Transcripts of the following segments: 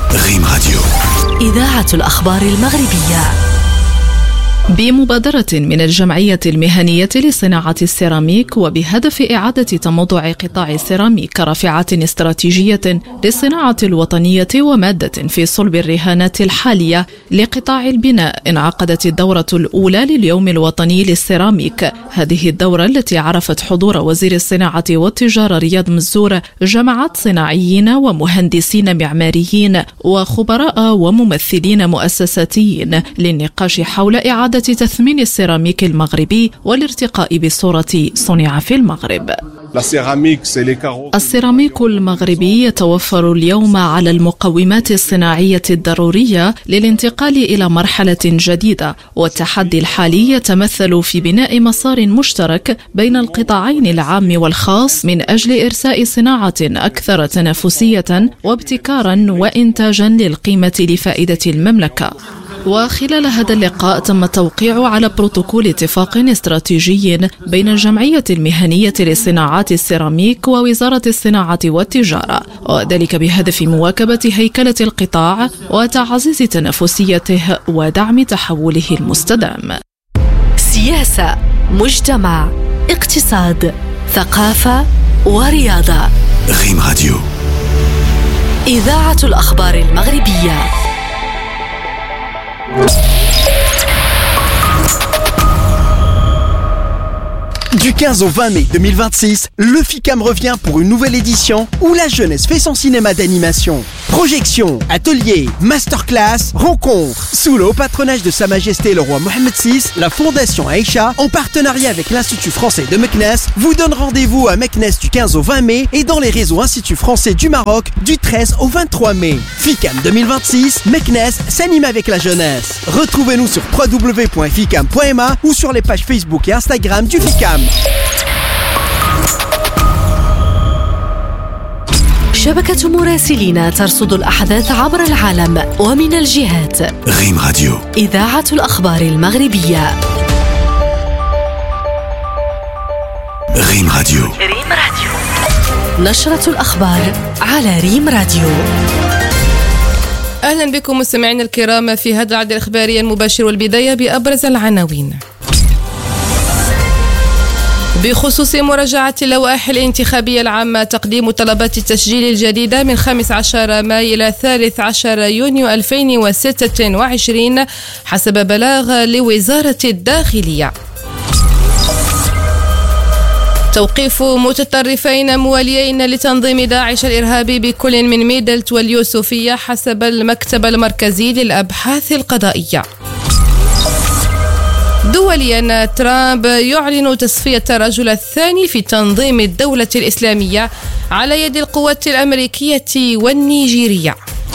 ريم راديو إذاعة الأخبار المغربية. بمبادرة من الجمعية المهنية لصناعة السيراميك وبهدف إعادة تموضع قطاع السيراميك كرافعة استراتيجية للصناعة الوطنية ومادة في صلب الرهانات الحالية لقطاع البناء، انعقدت الدورة الأولى لليوم الوطني للسيراميك. هذه الدورة التي عرفت حضور وزير الصناعة والتجارة رياض مزور جمعت صناعيين ومهندسين معماريين وخبراء وممثلين مؤسساتيين للنقاش حول إعادة تثمين السيراميك المغربي والارتقاء بصورة صنع في المغرب. السيراميك المغربي يتوفر اليوم على المقومات الصناعية الضرورية للانتقال إلى مرحلة جديدة، والتحدي الحالي يتمثل في بناء مسار مشترك بين القطاعين العام والخاص من أجل إرساء صناعة أكثر تنافسية وابتكارا وإنتاجا للقيمة لفائدة المملكة. وخلال هذا اللقاء تم التوقيع على بروتوكول اتفاق استراتيجي بين الجمعية المهنية لصناعات السيراميك ووزارة الصناعة والتجارة، وذلك بهدف مواكبة هيكلة القطاع وتعزيز تنافسيته ودعم تحوله المستدام. سياسة، مجتمع، اقتصاد، ثقافة ورياضة. ريم راديو إذاعة الأخبار المغربية. Du 15 au 20 mai 2026, le FICAM revient pour une nouvelle édition où la jeunesse fait son cinéma d'animation. Projections, ateliers, masterclass, rencontres. Sous le haut patronage de Sa Majesté le Roi Mohammed VI, la Fondation Aïcha, en partenariat avec l'Institut français de Meknès, vous donne rendez-vous à Meknès du 15 au 20 mai et dans les réseaux Institut français du Maroc du 13 au 23 mai. FICAM 2026, Meknès s'anime avec la jeunesse. Retrouvez-nous sur www.ficam.ma ou sur les pages Facebook et Instagram du FICAM. شبكة مراسلين ترصد الأحداث عبر العالم ومن الجهات. ريم راديو إذاعة الأخبار المغربية. ريم راديو نشرة الأخبار على ريم راديو. أهلا بكم مستمعينا الكرام في هذا العدد الإخباري المباشر، والبداية بأبرز العناوين. بخصوص مراجعة اللوائح الانتخابية العامة، تقديم طلبات التسجيل الجديدة من 15 ماي إلى 13 يونيو 2026 حسب بلاغ لوزارة الداخلية. توقيف متطرفين مواليين لتنظيم داعش الإرهابي بكل من ميدلت واليوسفية حسب المكتب المركزي للأبحاث القضائية. دوليا، ترامب يعلن تصفية الرجل الثاني في تنظيم الدولة الإسلامية على يد القوات الأمريكية والنيجيرية.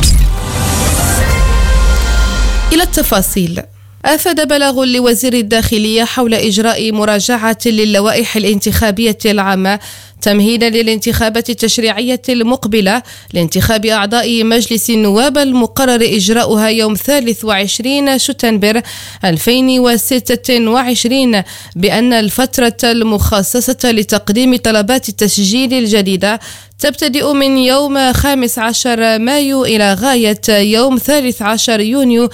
إلى التفاصيل. أفاد بلاغ لوزير الداخلية حول إجراء مراجعة للوائح الانتخابية العامة تمهيدا للانتخابات التشريعية المقبلة لانتخاب أعضاء مجلس النواب المقرر إجراؤها يوم 23 شتنبر 2026، بأن الفترة المخصصة لتقديم طلبات التسجيل الجديدة تبتدئ من يوم 15 مايو إلى غاية يوم 13 يونيو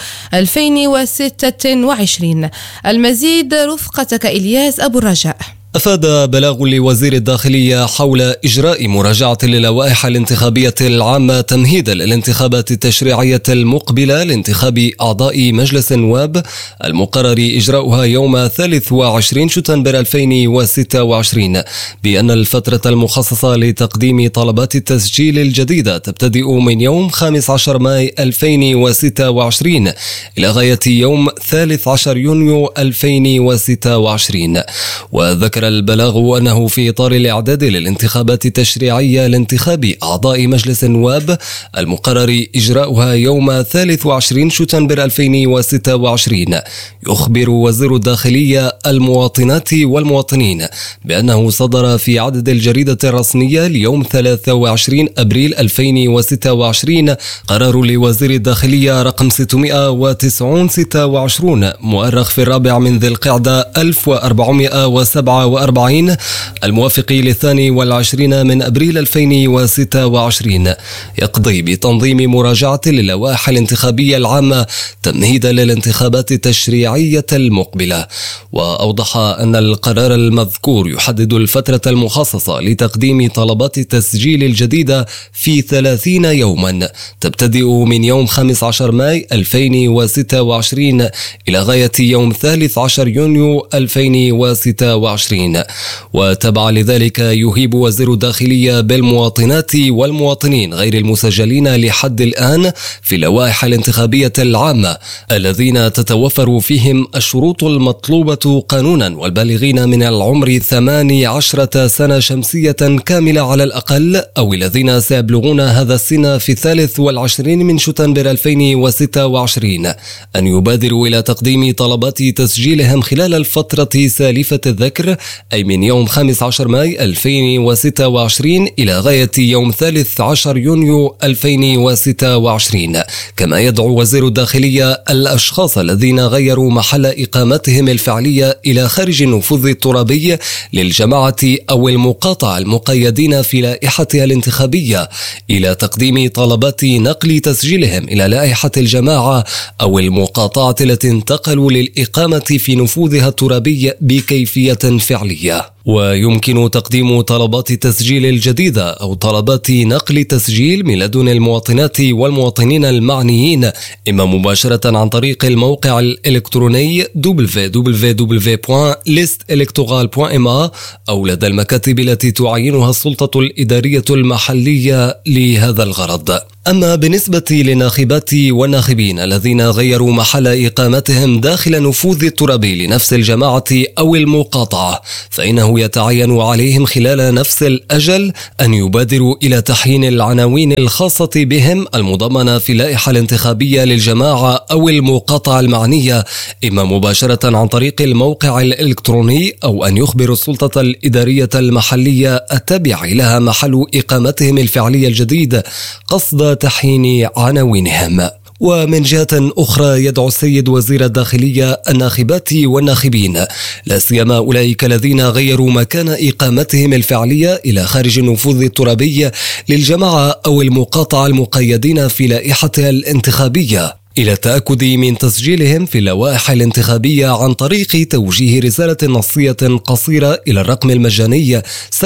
2026. المزيد رفقتك إلياس أبو الرجاء. أفاد بلاغ لوزير الداخلية حول إجراء مراجعة للوائح الانتخابية العامة تمهيدا للانتخابات التشريعية المقبلة لانتخاب أعضاء مجلس النواب المقرر إجراؤها يوم 23 شتنبر 2026، بأن الفترة المخصصة لتقديم طلبات التسجيل الجديدة تبتدئ من يوم 15 ماي 2026 إلى غاية يوم 13 يونيو 2026. وذكر البلاغ أنه في إطار الإعداد للانتخابات التشريعية لانتخاب أعضاء مجلس النواب المقرر إجراؤها يوم 23 شتنبر 2026، يخبر وزير الداخلية المواطنات والمواطنين بأنه صدر في عدد الجريدة الرسمية ليوم 23 أبريل 2026 قرار لوزير الداخلية رقم 690/26 مؤرخ في 4 من ذي القعدة 1427 1946 الموافق ل22 من أبريل 2026 يقضي بتنظيم مراجعة للوائح الانتخابية العامة تمهيدا للانتخابات التشريعية المقبلة. وأوضح أن القرار المذكور يحدد الفترة المخصصة لتقديم طلبات التسجيل الجديدة في 30 يوما تبتدئ من يوم 15 ماي 2026 إلى غاية يوم 13 يونيو 2026. وتبع لذلك يهيب وزير الداخلية بالمواطنات والمواطنين غير المسجلين لحد الآن في اللوائح الانتخابية العامة الذين تتوفر فيهم الشروط المطلوبة قانونا والبالغين من العمر 18 سنة شمسية كاملة على الأقل، أو الذين سيبلغون هذا السن في 23 من شتنبر 2026 أن يبادروا إلى تقديم طلبات تسجيلهم خلال الفترة سالفة الذكر، أي من يوم 15 ماي 2026 إلى غاية يوم 13 يونيو 2026. كما يدعو وزير الداخلية الأشخاص الذين غيروا محل إقامتهم الفعلية إلى خارج النفوذ الترابي للجماعة أو المقاطعة المقيدين في لائحتها الانتخابية إلى تقديم طلبات نقل تسجيلهم إلى لائحة الجماعة أو المقاطعة التي انتقلوا للإقامة في نفوذها الترابي بكيفية فعلية. ويمكن تقديم طلبات التسجيل الجديدة أو طلبات نقل تسجيل من لدن المواطنات والمواطنين المعنيين إما مباشرة عن طريق الموقع الإلكتروني www.listelectorale.ma أو لدى المكاتب التي تعينها السلطة الإدارية المحلية لهذا الغرض. أما بالنسبة للناخبات والناخبين الذين غيروا محل إقامتهم داخل نفوذ الترابي لنفس الجماعة أو المقاطعة فإنه يتعين عليهم خلال نفس الأجل أن يبادروا إلى تحيين العناوين الخاصة بهم المضمنة في اللائحة الانتخابية للجماعة أو المقاطعة المعنية إما مباشرة عن طريق الموقع الإلكتروني أو أن يخبر السلطة الإدارية المحلية التابعة لها محل إقامتهم الفعلية الجديد قصد تحيين عناوينهم. ومن جهة أخرى يدعو السيد وزير الداخلية الناخبات والناخبين لا سيما أولئك الذين غيروا مكان إقامتهم الفعلية إلى خارج النفوذ الترابي للجماعة أو المقاطعة المقيدين في لائحتها الانتخابية إلى التأكد من تسجيلهم في اللوائح الانتخابية عن طريق توجيه رسالة نصية قصيرة إلى الرقم المجاني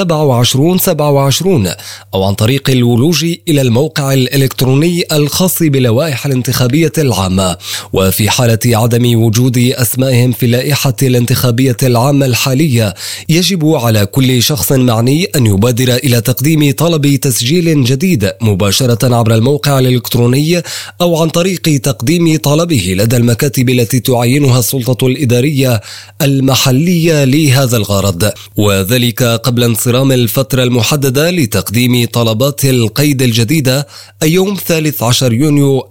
2727 أو عن طريق الولوج إلى الموقع الإلكتروني الخاص باللوائح الانتخابية العامة. وفي حالة عدم وجود أسمائهم في اللائحة الانتخابية العامة الحالية يجب على كل شخص معني أن يبادر إلى تقديم طلب تسجيل جديد مباشرة عبر الموقع الإلكتروني أو عن طريق تقديم طلبه لدى المكاتب التي تعينها السلطة الإدارية المحلية لهذا الغرض، وذلك قبل انصرام الفترة المحددة لتقديم طلبات القيد الجديدة أي يوم 13 يونيو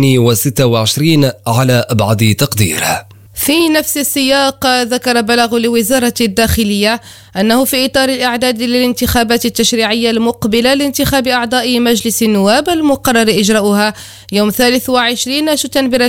2026 على أبعد تقدير. في نفس السياق ذكر بلاغ لوزارة الداخلية أنه في إطار الإعداد للانتخابات التشريعية المقبلة لانتخاب أعضاء مجلس النواب المقرر إجراؤها يوم 23 شتنبر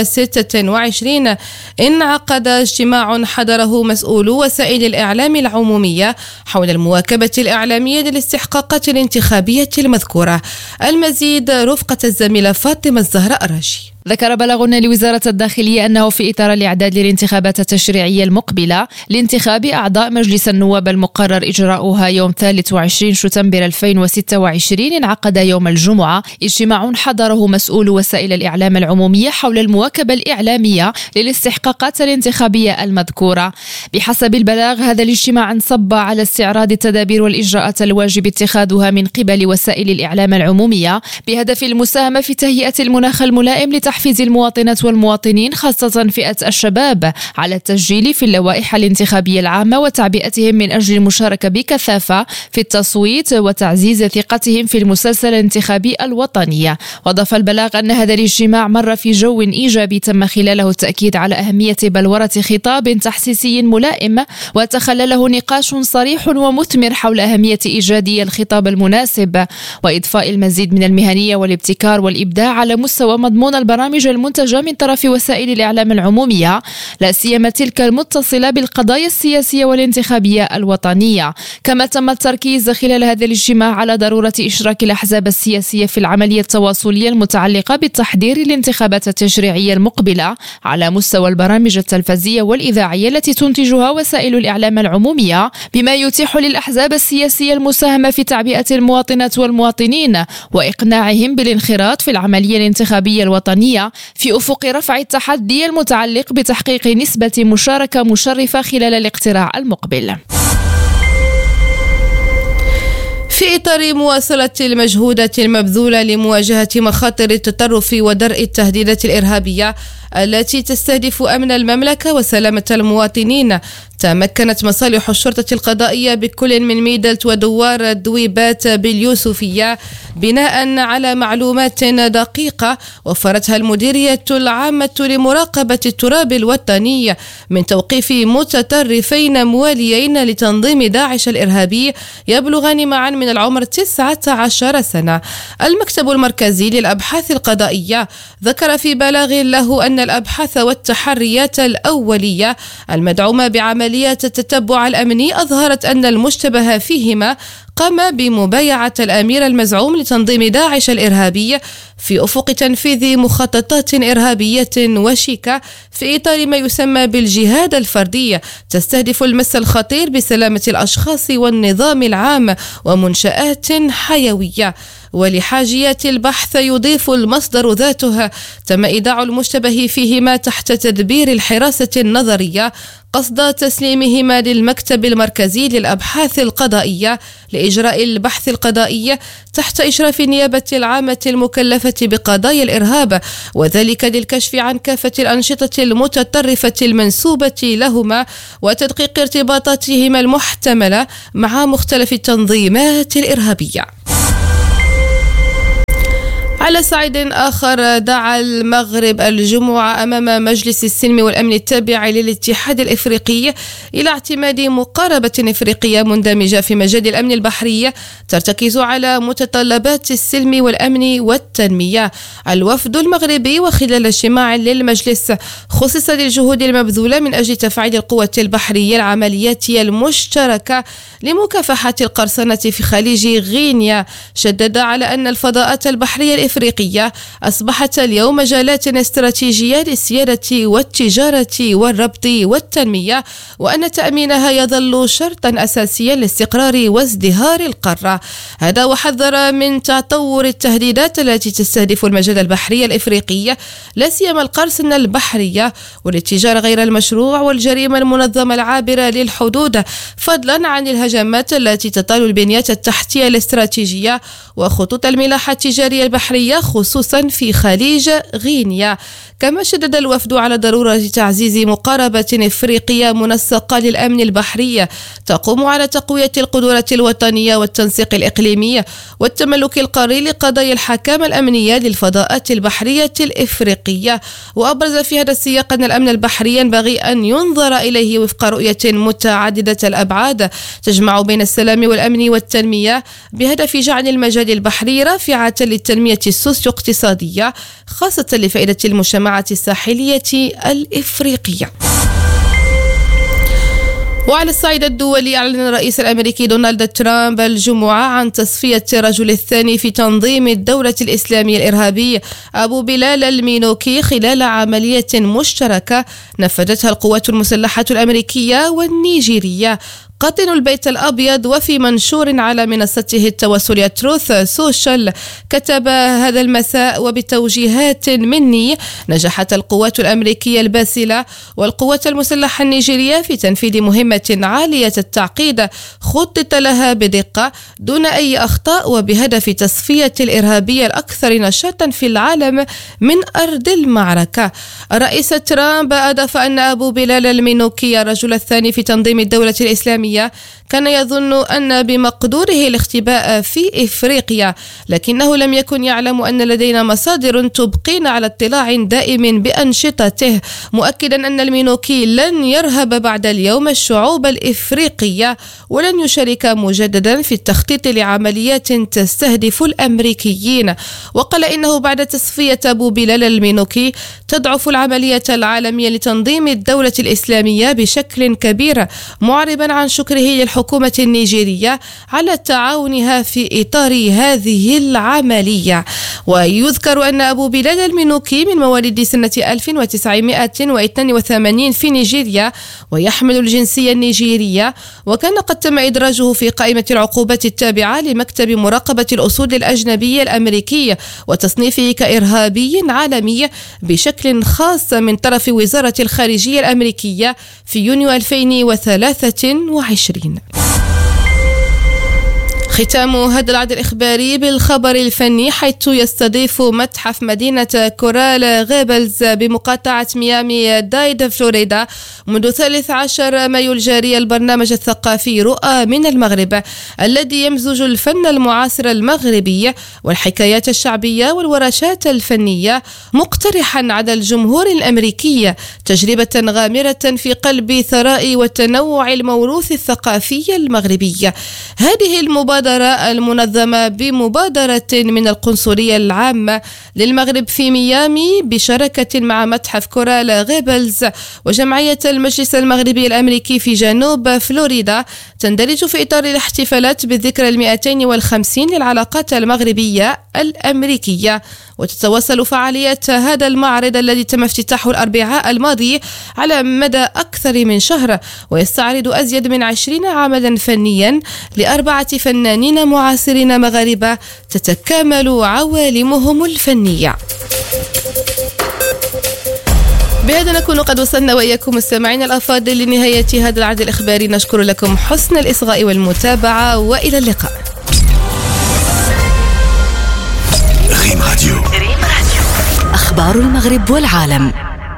2026 انعقد اجتماع حضره مسؤولو وسائل الإعلام العمومية حول المواكبة الإعلامية للاستحقاقات الانتخابية المذكورة. المزيد رفقة الزميلة فاطمة الزهراء الراشي. ذكر بلاغ لوزارة الداخلية أنه في إطار الإعداد للانتخابات التشريعية المقبلة لانتخاب أعضاء مجلس النواب المقرر إجراؤها يوم 23 شتنبر 2026 انعقد يوم الجمعة اجتماع حضره مسؤول وسائل الإعلام العمومية حول المواكبة الإعلامية للاستحقاقات الانتخابية المذكورة. بحسب البلاغ هذا الاجتماع انصب على استعراض التدابير والإجراءات الواجب اتخاذها من قبل وسائل الإعلام العمومية بهدف المساهمة في تهيئة المناخ الملائم لتحفيز المواطنات والمواطنين خاصة فئة الشباب على التسجيل في اللوائح الانتخابية العامة وتعبئتهم من أجل المشاركة بكثافة في التصويت وتعزيز ثقتهم في المسلسل الانتخابي الوطني. وأضاف البلاغ أن هذا الاجتماع مر في جو إيجابي تم خلاله التأكيد على أهمية بلورة خطاب تحسيسي ملائم وتخلله نقاش صريح ومثمر حول أهمية إيجاد الخطاب المناسب وإضفاء المزيد من المهنية والابتكار والإبداع على مستوى مضمون البرامج المنتجة من طرف وسائل الإعلام العمومية لا سيما تلك المتصلة بالقضايا السياسية والانتخابية الوطنية. كما تم التركيز خلال هذا الاجتماع على ضرورة إشراك الأحزاب السياسية في العملية التواصلية المتعلقة بالتحضير للانتخابات التشريعية المقبلة على مستوى البرامج التلفزية والإذاعية التي تنتجها وسائل الإعلام العمومية، بما يتيح للأحزاب السياسية المساهمة في تعبئة المواطنات والمواطنين وإقناعهم بالانخراط في العملية الانتخابية الوطنية في أفق رفع التحدي المتعلق بتحقيق نسبة مشاركة مشرفة خلال الاقتراع المقبل. في إطار مواصلة المجهودات المبذولة لمواجهة مخاطر التطرف ودرء التهديدات الإرهابية التي تستهدف أمن المملكة وسلامة المواطنين، تمكنت مصالح الشرطة القضائية بكل من ميدلت ودوار الدويبات باليوسفية بناء على معلومات دقيقة وفرتها المديرية العامة لمراقبة التراب الوطني من توقيف متطرفين مواليين لتنظيم داعش الإرهابي يبلغان معا من العمر 19 سنة. المكتب المركزي للأبحاث القضائية ذكر في بلاغ له أن الأبحاث والتحريات الأولية المدعومة بعمليات التتبع الأمني أظهرت أن المشتبه فيهما قام بمبايعة الأمير المزعوم لتنظيم داعش الإرهابي في أفق تنفيذ مخططات إرهابية وشيكة في إطار ما يسمى بالجهاد الفردي تستهدف المس الخطير بسلامة الأشخاص والنظام العام ومنشآت حيوية. ولحاجيات البحث يضيف المصدر ذاته تم إيداع المشتبه فيهما تحت تدبير الحراسة النظرية قصد تسليمهما للمكتب المركزي للأبحاث القضائية لإجراء البحث القضائي تحت إشراف النيابة العامة المكلفة بقضايا الإرهاب، وذلك للكشف عن كافة الأنشطة المتطرفة المنسوبة لهما وتدقيق ارتباطاتهما المحتملة مع مختلف التنظيمات الإرهابية. على صعيد آخر، دعا المغرب الجمعة أمام مجلس السلم والأمن التابع للاتحاد الإفريقي إلى اعتماد مقاربة إفريقية مندمجة في مجال الأمن البحري ترتكز على متطلبات السلم والأمن والتنمية. الوفد المغربي وخلال اجتماع للمجلس خصص للجهود المبذولة من أجل تفعيل القوة البحرية العملياتية المشتركة لمكافحة القرصنة في خليج غينيا، شدد على أن الفضاءات البحرية الإفريقية أصبحت اليوم مجالات استراتيجية للسيادة والتجارة والربط والتنمية، وأن تأمينها يظل شرطا أساسيا لاستقرار وازدهار القارة. هذا وحذر من تطور التهديدات التي تستهدف المجال البحري الإفريقي، لا سيما القرصنة البحرية والاتجار غير المشروع والجريمة المنظمة العابرة للحدود، فضلا عن الهجمات التي تطال البنيات التحتية الاستراتيجية وخطوط الملاحة التجارية البحرية خصوصا في خليج غينيا. كما شدد الوفد على ضرورة تعزيز مقاربة إفريقية منسقة للأمن البحري تقوم على تقوية القدرات الوطنية والتنسيق الإقليمي والتملك القاري لقضايا الحكامة الأمنية للفضاءات البحرية الإفريقية. وأبرز في هذا السياق أن الأمن البحري ينبغي أن ينظر إليه وفق رؤية متعددة الأبعاد تجمع بين السلام والأمن والتنمية بهدف جعل المجال البحري رافعة للتنمية السوسيو اقتصادية خاصة لفائدة المجتمعات الساحلية الإفريقية. وعلى الصعيد الدولي، أعلن الرئيس الأمريكي دونالد ترامب الجمعة عن تصفية الرجل الثاني في تنظيم الدولة الإسلامية الإرهابي أبو بلال المينوكي خلال عملية مشتركة نفذتها القوات المسلحة الأمريكية والنيجيرية. قاطن البيت الأبيض وفي منشور على منصته التواصلية تروث سوشيال كتب هذا المساء: وبتوجيهات مني نجحت القوات الأمريكية الباسلة والقوات المسلحة النيجيرية في تنفيذ مهمة عالية التعقيد خطط لها بدقة دون أي أخطاء وبهدف تصفية الإرهابية الأكثر نشاطا في العالم من أرض المعركة. الرئيس ترامب أضاف أن أبو بلال المينوكي الرجل الثاني في تنظيم الدولة الإسلامية كان يظن أن بمقدوره الاختباء في إفريقيا، لكنه لم يكن يعلم أن لدينا مصادر تبقينا على اطلاع دائم بأنشطته، مؤكدا أن المينوكي لن يرهب بعد اليوم الشعوب الإفريقية ولن يشارك مجددا في التخطيط لعمليات تستهدف الأمريكيين. وقال إنه بعد تصفية أبو بلال المينوكي تضعف العملية العالمية لتنظيم الدولة الإسلامية بشكل كبير، معربا عن شكره للحكومة النيجيرية على تعاونها في إطار هذه العملية. ويذكر أن أبو بلال المنوكي من مواليد سنة 1982 في نيجيريا ويحمل الجنسية النيجيرية، وكان قد تم إدراجه في قائمة العقوبات التابعة لمكتب مراقبة الأصول الأجنبية الأمريكي وتصنيفه كإرهابي عالمي بشكل خاص من طرف وزارة الخارجية الأمريكية في يونيو 2023. ختام هذا العدد الإخباري بالخبر الفني، حيث يستضيف متحف مدينة كورال غيبلز بمقاطعة ميامي دايد فلوريدا منذ 13 مايو الجاري البرنامج الثقافي رؤى من المغرب، الذي يمزج الفن المعاصر المغربي والحكايات الشعبية والورشات الفنية، مقترحا على الجمهور الأمريكي تجربة غامرة في قلب ثراء وتنوع الموروث الثقافي المغربي. هذه المبادرة المنظمة بمبادرة من القنصلية العامة للمغرب في ميامي بشراكة مع متحف كورال غيبلز وجمعية المجلس المغربي الأمريكي في جنوب فلوريدا، تندرج في إطار الاحتفالات بالذكرى 250 للعلاقات المغربية الأمريكية. وتتواصل فعاليات هذا المعرض الذي تم افتتاحه الأربعاء الماضي على مدى أكثر من شهر، ويستعرض أزيد من 20 عملا فنيا ل4 فنانين معاصرين مغاربة تتكامل عوالمهم الفنية. بهذا نكون قد وصلنا وإياكم مستمعين الأفاضل لنهاية هذا العرض الإخباري. نشكر لكم حسن الإصغاء والمتابعة، وإلى اللقاء. ريم راديو. أخبار المغرب والعالم.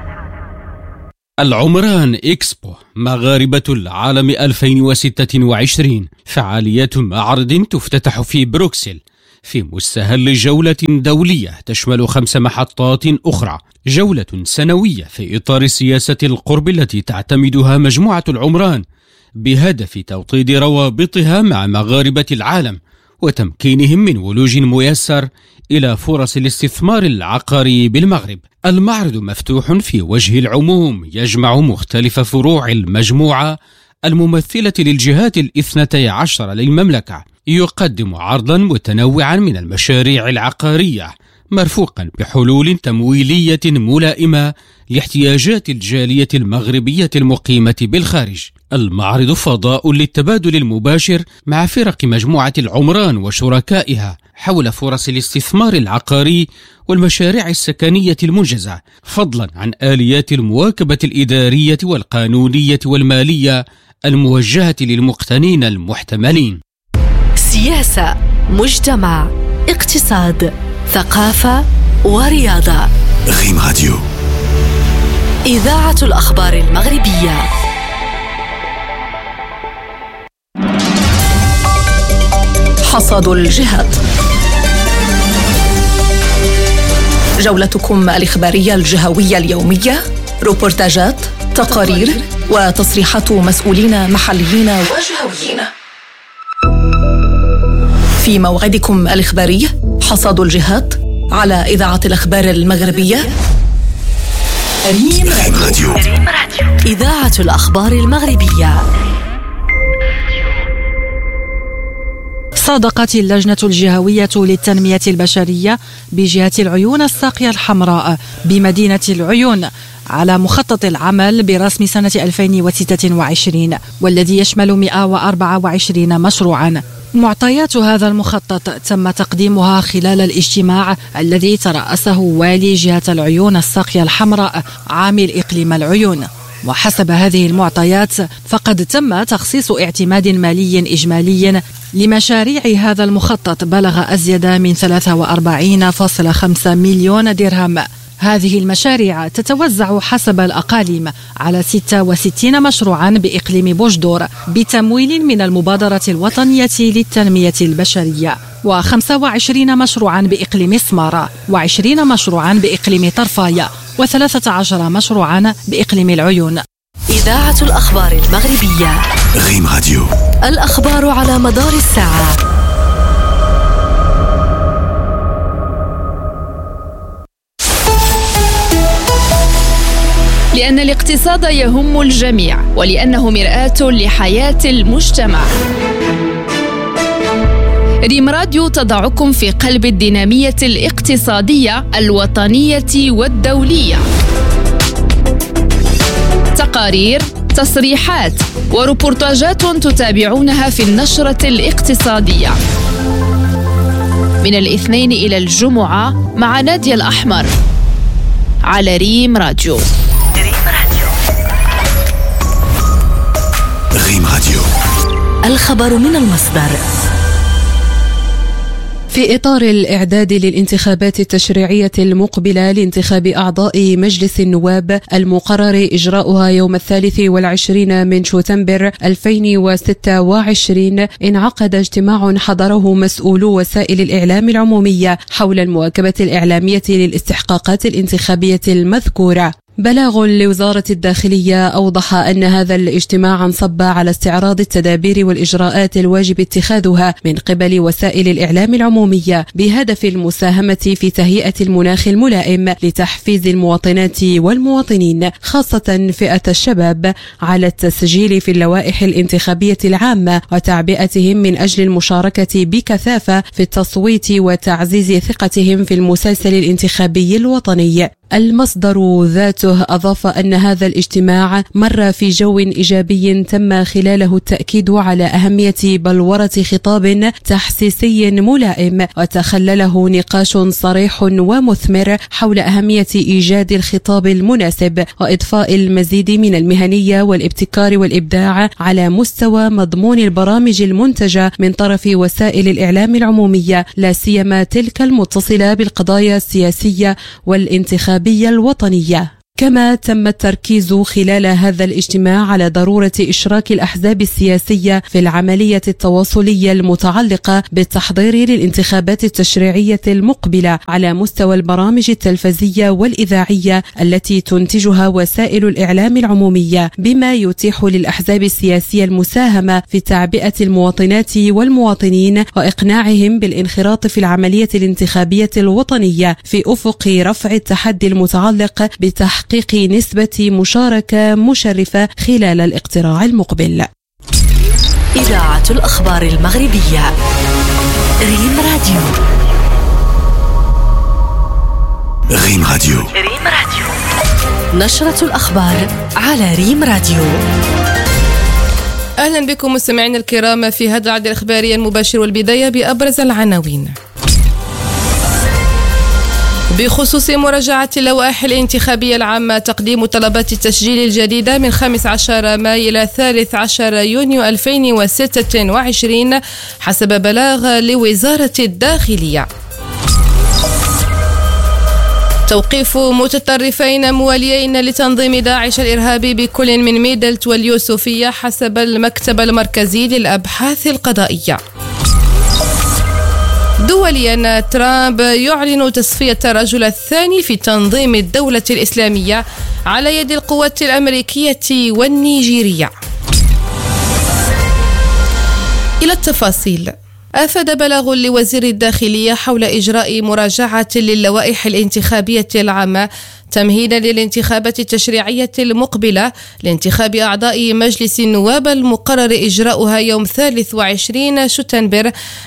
العمران إكسبو مغاربة العالم 2026 فعاليات معرض تفتتح في بروكسل في مستهل جولة دولية تشمل 5 محطات أخرى، جولة سنوية في إطار سياسة القرب التي تعتمدها مجموعة العمران بهدف توطيد روابطها مع مغاربة العالم وتمكينهم من ولوج ميسر إلى فرص الاستثمار العقاري بالمغرب. المعرض مفتوح في وجه العموم، يجمع مختلف فروع المجموعة الممثلة للجهات 12 للمملكة، يقدم عرضا متنوعا من المشاريع العقارية مرفوقا بحلول تمويلية ملائمة لاحتياجات الجالية المغربية المقيمة بالخارج. المعرض فضاء للتبادل المباشر مع فرق مجموعة العمران وشركائها حول فرص الاستثمار العقاري والمشاريع السكنية المنجزة، فضلا عن آليات المواكبة الإدارية والقانونية والمالية الموجهة للمقتنين المحتملين. سياسة، مجتمع، اقتصاد، ثقافة ورياضة. ريم راديو. إذاعة الأخبار المغربية. حصاد الجهات، جولتكم الإخبارية الجهوية اليومية، روبورتاجات، تقارير وتصريحات مسؤولين محليين وجهويين. في موعدكم الإخباري حصاد الجهات على إذاعة الأخبار المغربية ريم راديو. إذاعة الأخبار المغربية. صادقت اللجنة الجهوية للتنمية البشرية بجهة العيون الساقية الحمراء بمدينة العيون على مخطط العمل برسم سنة 2026 والذي يشمل 124 مشروعا. معطيات هذا المخطط تم تقديمها خلال الاجتماع الذي ترأسه والي جهة العيون الساقية الحمراء عامل إقليم العيون. وحسب هذه المعطيات فقد تم تخصيص اعتماد مالي إجمالي لمشاريع هذا المخطط بلغ أزيد من 43.5 مليون درهم. هذه المشاريع تتوزع حسب الأقاليم على 66 مشروعا بإقليم بوجدور بتمويل من المبادرة الوطنية للتنمية البشرية، و25 مشروعا بإقليم سمارة، و20 مشروعا بإقليم طرفاية، و13 مشروعا بإقليم العيون. إذاعة الأخبار المغربية. ريم راديو. الأخبار على مدار الساعة. لأن الاقتصاد يهم الجميع ولأنه مرآة لحياة المجتمع. ريم راديو تضعكم في قلب الدينامية الاقتصادية الوطنية والدولية. تقارير، تصريحات وريبورتاجات تتابعونها في النشرة الاقتصادية من الاثنين إلى الجمعة مع نادية الأحمر على ريم راديو. ريم راديو، الخبر من المصدر. في إطار الإعداد للانتخابات التشريعية المقبلة لانتخاب أعضاء مجلس النواب المقرر إجراؤها يوم 23 من شتنبر 2026، انعقد اجتماع حضره مسؤولو وسائل الإعلام العمومية حول المواكبة الإعلامية للاستحقاقات الانتخابية المذكورة. بلاغ لوزارة الداخلية أوضح أن هذا الاجتماع انصب على استعراض التدابير والإجراءات الواجب اتخاذها من قبل وسائل الإعلام العمومية بهدف المساهمة في تهيئة المناخ الملائم لتحفيز المواطنات والمواطنين خاصة فئة الشباب على التسجيل في اللوائح الانتخابية العامة وتعبئتهم من أجل المشاركة بكثافة في التصويت وتعزيز ثقتهم في المسلسل الانتخابي الوطني. المصدر ذاته أضاف أن هذا الاجتماع مر في جو إيجابي تم خلاله التأكيد على أهمية بلورة خطاب تحسيسي ملائم، وتخلله نقاش صريح ومثمر حول أهمية إيجاد الخطاب المناسب وإضفاء المزيد من المهنية والابتكار والإبداع على مستوى مضمون البرامج المنتجة من طرف وسائل الإعلام العمومية، لا سيما تلك المتصلة بالقضايا السياسية والانتخابية الوطنية. كما تم التركيز خلال هذا الاجتماع على ضرورة إشراك الأحزاب السياسية في العملية التواصلية المتعلقة بالتحضير للانتخابات التشريعية المقبلة على مستوى البرامج التلفزية والإذاعية التي تنتجها وسائل الإعلام العمومية، بما يتيح للأحزاب السياسية المساهمة في تعبئة المواطنات والمواطنين وإقناعهم بالانخراط في العملية الانتخابية الوطنية في أفق رفع التحدي المتعلق بتحقيق نسبة مشاركة مشرفة خلال الاقتراع المقبل. إذاعة الأخبار المغربية، ريم راديو. ريم راديو، ريم راديو، نشرة الأخبار على ريم راديو. أهلا بكم مستمعينا الكرام في هذا العد الإخباري المباشر، والبداية بأبرز العناوين. بخصوص مراجعة اللوائح الانتخابية العامة، تقديم طلبات التسجيل الجديدة من 15 ماي إلى 13 يونيو 2026 حسب بلاغ لوزارة الداخلية. توقيف متطرفين مواليين لتنظيم داعش الإرهابي بكل من ميدلت واليوسفية حسب المكتب المركزي للأبحاث القضائية. دوليا، ترامب يعلن تصفية الرجل الثاني في تنظيم الدولة الإسلامية على يد القوات الأمريكية والنيجيرية. إلى التفاصيل. أفاد بلاغ لوزير الداخلية حول إجراء مراجعة للوائح الانتخابية العامة تمهيدا للانتخابات التشريعية المقبلة لانتخاب أعضاء مجلس النواب المقرر إجراؤها يوم 23 شتنبر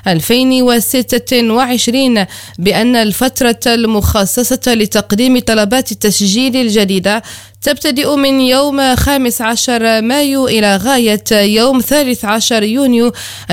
2026، بأن الفترة المخصصة لتقديم طلبات التسجيل الجديدة تبتدئ من يوم 15 مايو إلى غاية يوم 13 يونيو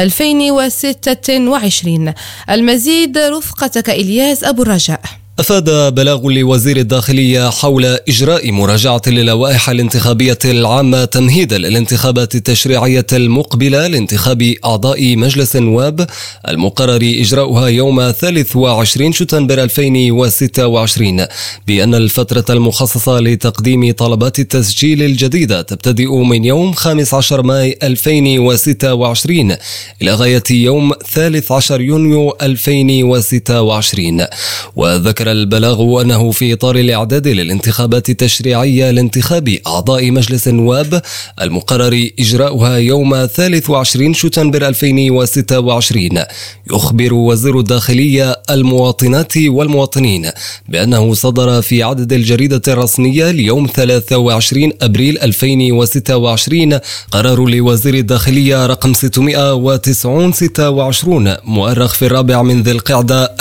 2026. المزيد رفقتك إلياس أبو الرجاء. أفاد بلاغ لوزير الداخلية حول إجراء مراجعة للوائح الانتخابية العامة تمهيدا للانتخابات التشريعية المقبلة لانتخاب أعضاء مجلس النواب المقرر إجراؤها يوم 23 شتنبر 2026، بأن الفترة المخصصة لتقديم طلبات التسجيل الجديدة تبتدئ من يوم 15 ماي 2026 إلى غاية يوم 13 يونيو 2026. وذكر ذكر البلاغ أنه في إطار الإعداد للانتخابات التشريعية لانتخاب أعضاء مجلس النواب المقرر إجراؤها يوم 23 شتنبر 2026، يخبر وزير الداخلية المواطنات والمواطنين بأنه صدر في عدد الجريدة الرسمية ليوم 23 أبريل 2026 قرار لوزير الداخلية رقم 690/26 مؤرخ في 4 من ذي القعدة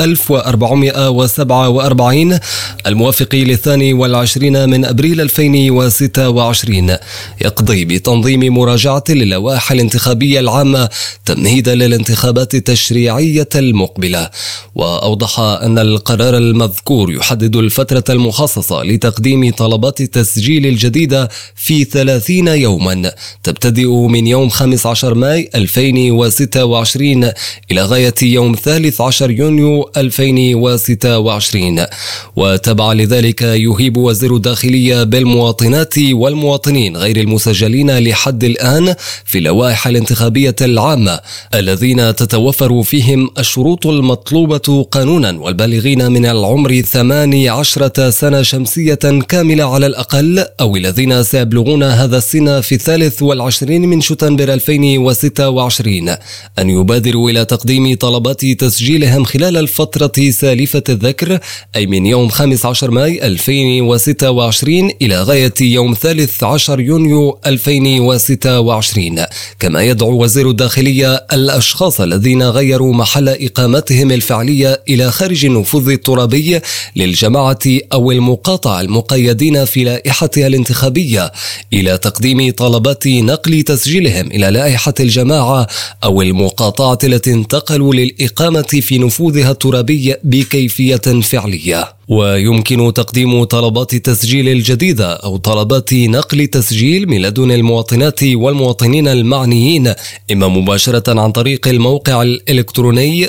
1447 الموافق ل22 من أبريل 2026، يقضي بتنظيم مراجعة للوائح الانتخابية العامة تمهيدا للانتخابات التشريعية المقبلة. وأوضح أن القرار المذكور يحدد الفترة المخصصة لتقديم طلبات التسجيل الجديدة في 30 يوما تبتدئ من يوم 15 ماي 2026 إلى غاية يوم 13 يونيو 2026. وتبع لذلك يهيب وزير الداخلية بالمواطنات والمواطنين غير المسجلين لحد الآن في اللوائح الانتخابية العامة الذين تتوفر فيهم الشروط المطلوبة قانونا والبالغين من العمر 18 سنة شمسية كاملة على الأقل، أو الذين سيبلغون هذا السن في 23 من شتنبر 2026 أن يبادروا إلى تقديم طلبات تسجيلهم خلال الفترة سالفة الذكر، أي من يوم 15 ماي 2026 إلى غاية يوم 13 يونيو 2026. كما يدعو وزير الداخلية الأشخاص الذين غيروا محل إقامتهم الفعلية إلى خارج النفوذ الترابي للجماعة أو المقاطعة المقيدين في لائحتها الانتخابية إلى تقديم طلبات نقل تسجيلهم إلى لائحة الجماعة أو المقاطعة التي انتقلوا للإقامة في نفوذها الترابي بكيفية فعلية. ويمكن تقديم طلبات التسجيل الجديدة أو طلبات نقل تسجيل من لدن المواطنات والمواطنين المعنيين إما مباشرة عن طريق الموقع الإلكتروني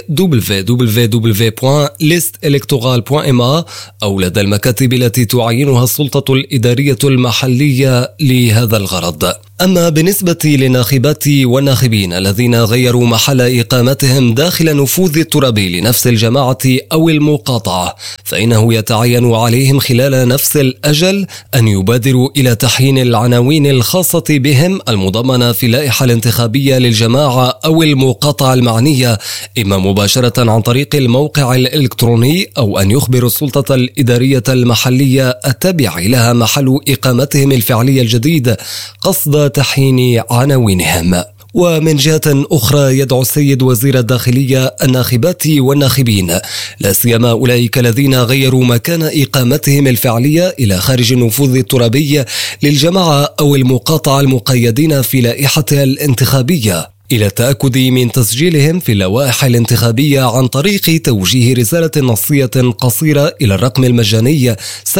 www.listelectorale.ma أو لدى المكاتب التي تعينها السلطة الإدارية المحلية لهذا الغرض. أما بالنسبة للناخبات والناخبين الذين غيروا محل إقامتهم داخل نفوذ الترابي لنفس الجماعة أو المقاطعة، فإنه يتعين عليهم خلال نفس الأجل أن يبادروا إلى تحيين العناوين الخاصة بهم المضمنة في اللائحة الانتخابية للجماعة أو المقاطعة المعنية إما مباشرة عن طريق الموقع الإلكتروني أو أن يخبر السلطة الإدارية المحلية التابعة لها محل إقامتهم الفعلية الجديد قصد تحيين عناوينهم. ومن جهة أخرى يدعو السيد وزير الداخلية الناخبات والناخبين لا سيما أولئك الذين غيروا مكان إقامتهم الفعلية إلى خارج النفوذ الترابي للجماعة أو المقاطعة المقيدين في لائحتها الانتخابية إلى التأكد من تسجيلهم في اللوائح الانتخابية عن طريق توجيه رسالة نصية قصيرة إلى الرقم المجاني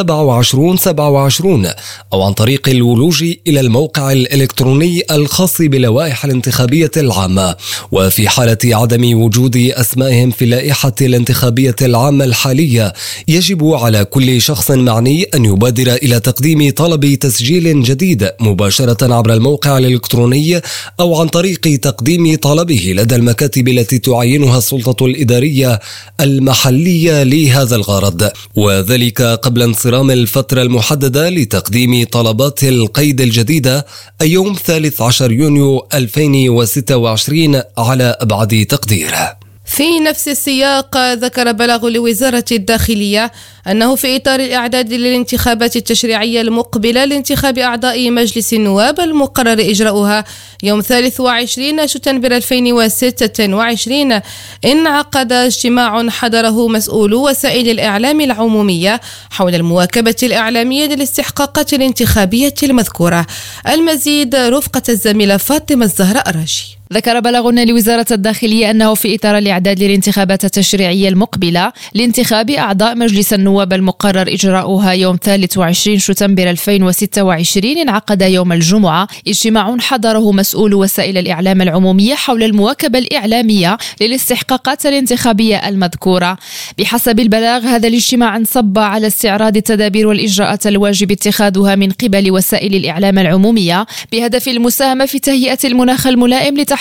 2727 أو عن طريق الولوج إلى الموقع الإلكتروني الخاص باللوائح الانتخابية العامة. وفي حالة عدم وجود أسمائهم في اللائحة الانتخابية العامة الحالية يجب على كل شخص معني أن يبادر إلى تقديم طلب تسجيل جديد مباشرة عبر الموقع الإلكتروني أو عن طريق تقديم طلبه لدى المكاتب التي تعينها السلطة الإدارية المحلية لهذا الغرض، وذلك قبل انصرام الفترة المحددة لتقديم طلبات القيد الجديدة أي يوم 13 يونيو 2026 على أبعد تقدير. في نفس السياق ذكر بلاغ لوزارة الداخلية أنه في إطار الإعداد للانتخابات التشريعية المقبلة لانتخاب أعضاء مجلس النواب المقرر إجراؤها يوم 23 شتنبر 2026 انعقد اجتماع حضره مسؤولو وسائل الإعلام العمومية حول المواكبة الإعلامية للاستحقاقات الانتخابية المذكورة. المزيد رفقة الزميلة فاطمة الزهراء الراشي. ذكر بلاغ لوزارة الداخلية أنه في إطار الإعداد للانتخابات التشريعية المقبلة لانتخاب أعضاء مجلس النواب المقرر إجراؤها يوم 23 شتنبر 2026 انعقد يوم الجمعة اجتماع حضره مسؤول وسائل الإعلام العمومية حول المواكبة الإعلامية للاستحقاقات الانتخابية المذكورة. بحسب البلاغ هذا الاجتماع انصب على استعراض التدابير والإجراءات الواجب اتخاذها من قبل وسائل الإعلام العمومية بهدف المساهمة في تهيئة المناخ الملائم لتحقيق